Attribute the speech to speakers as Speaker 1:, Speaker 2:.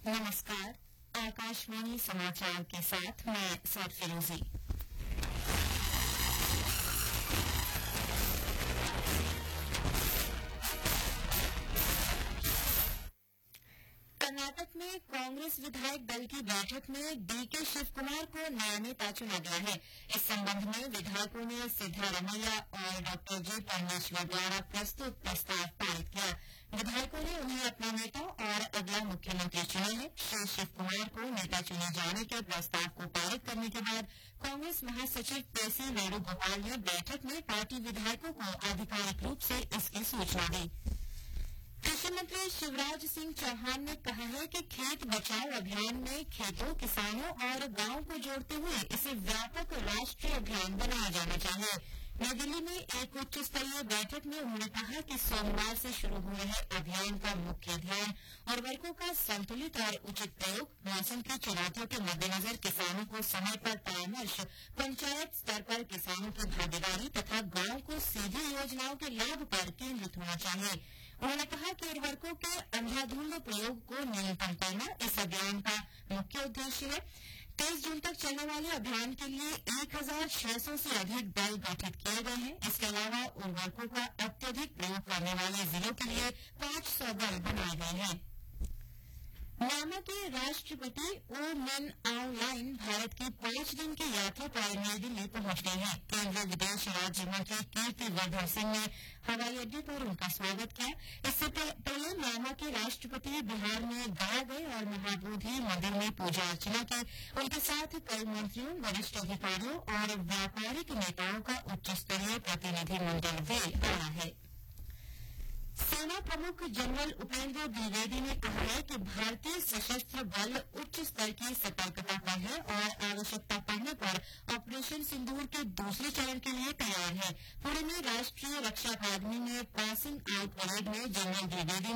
Speaker 1: नमस्कार। आकाशवाणी समाचार के साथ मैं सर फिरोजी। कर्नाटक में कांग्रेस विधायक दल की बैठक में डीके शिवकुमार को नया नेता चुना गया है। इस संबंध में विधायकों ने सिद्धारमैया और डॉ जी परमेश्वर द्वारा प्रस्तुत प्रस्ताव पारित किया। विधायकों ने उन्हें अपना नेता और अगला मुख्यमंत्री चुना है। श्री शिवकुमार को नेता चुने जाने के प्रस्ताव को पारित करने के बाद कांग्रेस महासचिव केसी वेणुगोपाल ने बैठक में पार्टी विधायकों को आधिकारिक रूप से इसकी सूचना दी। कृषि मंत्री शिवराज सिंह चौहान ने कहा है कि खेत बचाओ अभियान में खेतों, किसानों और गांवों को जोड़ते हुए इसे व्यापक राष्ट्रीय अभियान बनाया जाना चाहिए। नई दिल्ली में एक उच्च स्तरीय बैठक में उन्होंने कहा कि सोमवार से शुरू हो रहे अभियान का मुख्य ध्यान उर्वरकों का संतुलित और उचित प्रयोग, मौसम की चुनौतियों के मद्देनजर किसानों को समय पर परामर्श, पंचायत स्तर पर किसानों की भागीदारी तथा गांव को सीधी योजनाओं के लाभ पर केंद्रित होना चाहिए। उन्होंने कहा कि उर्वरकों के अंधाधुंध प्रयोग को न्यूनतम करना इस अभियान का मुख्य उद्देश्य है। 23 जून तक चलने वाले अभियान के लिए 1600 से अधिक दल गठित किए गए हैं। इसके अलावा उर्वरकों का अत्यधिक प्रयोग करने वाले जिलों के लिए 500 दल बनाए गए हैं। म्यांमार के राष्ट्रपति ऊ मिन आंग लाइन भारत की 5 दिन की यात्रा पर नई दिल्ली पहुंच गए हैं। केंद्रीय विदेश राज्य मंत्री कीर्तिवर्धन सिंह ने हवाई अड्डे पर उनका स्वागत किया। इससे पहले म्यांमार के राष्ट्रपति बिहार में गया गए और महाबोधि मंदिर में पूजा अर्चना की। उनके साथ कई मंत्रियों, वरिष्ठ अधिकारियों और व्यापारिक नेताओं का उच्च स्तरीय प्रतिनिधिमंडल भी आया है। सेना प्रमुख जनरल उपेंद्र द्विवेदी ने कहा है कि भारतीय सशस्त्र बल उच्च स्तर की सतर्कता पर है और आवश्यकता पड़ने पर ऑपरेशन सिंदूर के दूसरे चरण के लिए तैयार है। पुणे में राष्ट्रीय रक्षा अकादमी में पासिंग आउट परेड में जनरल द्विवेदी